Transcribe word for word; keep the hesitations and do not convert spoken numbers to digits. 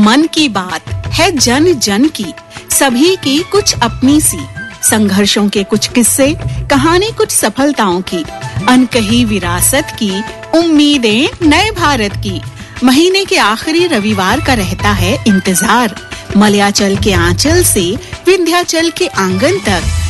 मन की बात है जन जन की, सभी की कुछ अपनी सी, संघर्षों के कुछ किस्से, कहानी कुछ सफलताओं की, अनकही विरासत की, उम्मीदें नए भारत की। महीने के आखिरी रविवार का रहता है इंतजार, मलयाचल के आंचल से विंध्याचल के आंगन तक